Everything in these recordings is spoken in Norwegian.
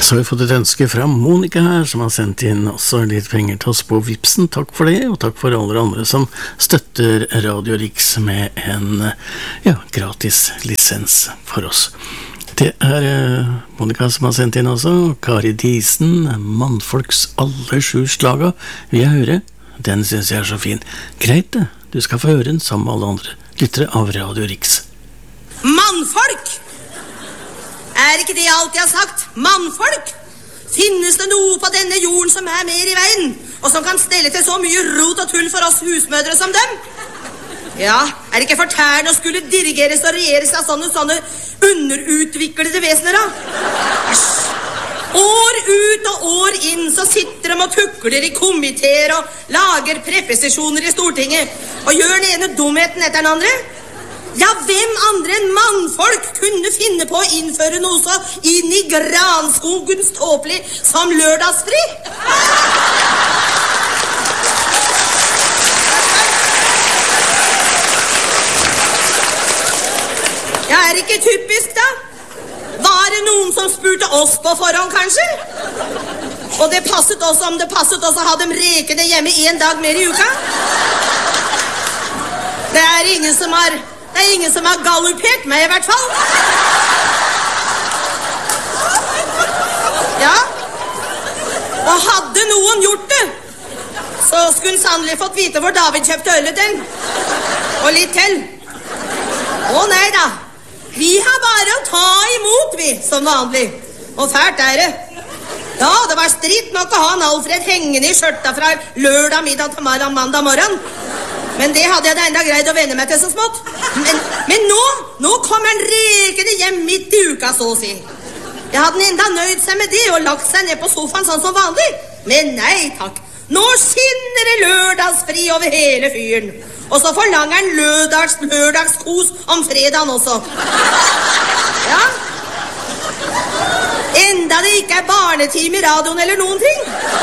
Så har vi fått et ønske fra Monica her, som har sendt inn også litt penger til oss på Vipsen. Takk for det, og takk for alle andre som støtter Radio Riks med en gratis lisens for oss. Det Monica som har sendt inn også. Kari Disen, Mannfolks alle 7 slaga, vil jeg høre. Den synes jeg så fin. Greit det, du skal få høre den sammen med alle andre lyttere av Radio Riks. Mannfolk! Ikke det alt jeg har sagt? Mannfolk? Finnes det noe på denne jorden som mer i veien, og som kan stelle til så mye rot og tull for oss husmødre som dem? Ja, det ikke fortærende å skulle dirigeres og regjeres av sånne underutviklede vesener da? Æsj! År ut og år inn så sitter de og tukler i komiteer og lager preposisjoner i Stortinget og gjør den ene dumheten etter den andre. Ja, hvem andre enn mannfolk kunne finne på å innføre noe så inn i granskogens tåpelig som lørdagsfri? Ja, det ikke typisk da? Var det noen som spurte oss på forhånd, kanskje? Og det passet oss om det passet oss å ha dem rekende hjemme 1 dag mer i uka? Det ingen som har galoppert meg i hvert fall. Ja. Og hadde noen gjort det, så skulle han sannelig fått vite hvor David kjøpte ølet den. Og litt til. Å nei da. Vi har bare å ta imot, vi, som vanlig. Og fælt det. Ja, det var stritt nok å ha en Alfred hengende i skjørta fra lørdag middag til mandag morgen. Men det hadde jeg da enda greid å venne meg til så smått. Men nå kommer han rekende hjem midt i uka, så å si. Jeg hadde enda nøyd seg med det og lagt seg ned på sofaen sånn som vanlig. Men nei, takk. Nå skinner det lørdagsfri over hele fyren. Og så forlanger han lørdagskos om fredagen også. Ja. Enda det ikke barnetime i radioen eller noen ting.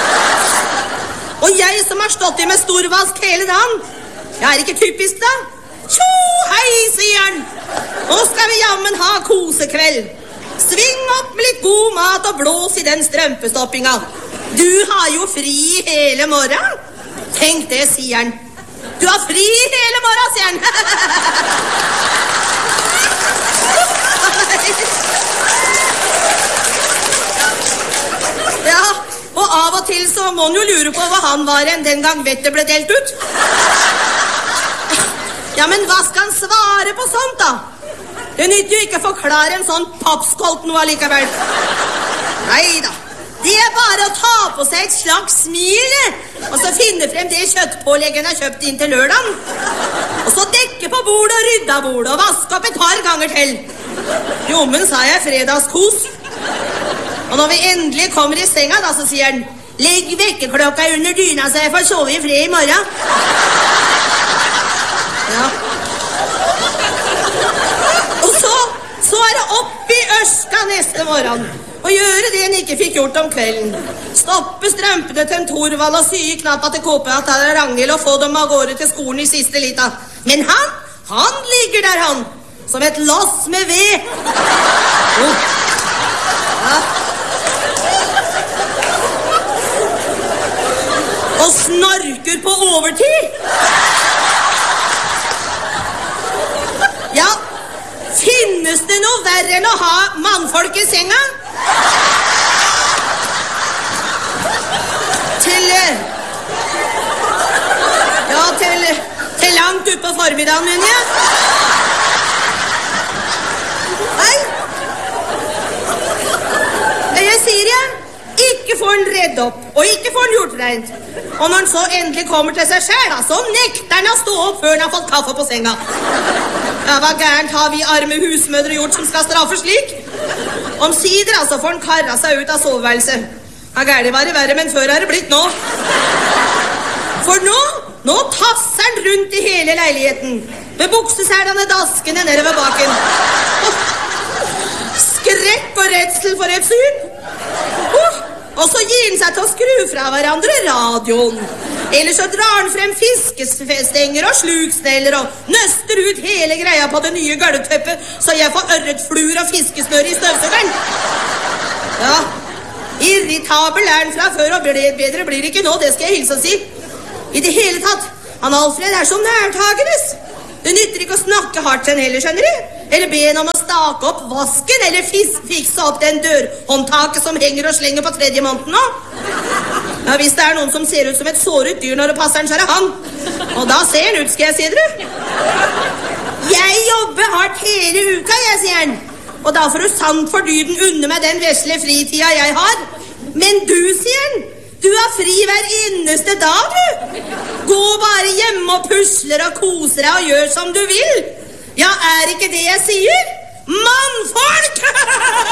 Og jeg som har stått i med storvask hele dagen. Det ikke typisk da. Tjo, hei, sier han. Nå skal vi jammen ha kosekveld. Sving opp med litt god mat og blås i den strømpestoppinga. Du har jo fri hele morgen. Tenk det, sier han. Du har fri hele morgen, sier han. Ja, og av og til så må han jo lure på hva han var en den gang vettet ble delt ut. Ja, men hva skal han svare på sånt da? Det nytter jo ikke å forklare en sånn pappskolt noe allikevel. Neida, det bare å ta på seg et slags smil, og så finne frem det kjøttpåleggen har kjøpt inn til lørdagen. Og så dekke på bordet og rydde av bordet og vaske opp et par ganger til. Jo, men sa jeg fredagskos. Og når vi endelig kommer i senga da, så sier han, legg vekkerklokka under dyna så jeg får sove i fred i morgen. Ja. Og så det opp i ørska neste morgen og gjøre det han ikke fikk gjort om kvelden. Stoppe strømpene til en Torvald og sy i knappa til Kåpe til Rangel og få dem av gårde til skolen i siste lita. Men han ligger der han, som et lass med ved. Ja. Og snorker på overtid. Ja, finnes det noe verre enn å ha mannfolk i senga? Til langt ut på formiddagen, mener jeg. Nei. Jeg sier jeg, ikke får han redd opp, og ikke får han gjort rent. Og når han så endelig kommer til seg selv, så nekter han å stå opp før han har fått kaffe på senga. Ja, hva gærent har vi arme husmødre gjort som skal straffe slik? Omsider, altså, får han karret seg ut av soveværelset. Ja, gærlig var det verre, men før har det blitt nå. For nå tasser han rundt i hele leiligheten, med bukseselene daskende nede ved baken. Skrekk og redsel for et syn. Og så gir han seg til å skru fra hverandre radioen. Eller så drar han frem fiskestenger og sluksneller og nøster ut hele greia på det nye gulvteppet, så jeg får ørretfluer og fiskesnør i støvsugeren. Ja, Irritabel er han fra før, og bedre blir ikke nå, det skal jeg hilse å si. I det hele tatt, han Alfred er så nærtagendes. Det nytter ikke å snakke hardt enn heller, skjønner du? Eller be han om å stake opp vasken, eller fikse opp den dørhåndtaket som henger og slenger på tredje måneden nå. Ja, hvis det er noen som ser ut som et såret dyr når det passer han, så er det han. Og da ser han ut, skal jeg si dere. Jeg jobber hardt hele uka, jeg, sier han. Og da får du sant for dyden unne meg den vesle fritida jeg har. Men du, sier han, du har fri hver eneste dag, du. Gå bare hjemme og pusler og koser deg og gjør som du vil. Ja, er ikke det jeg sier? Mannfolk!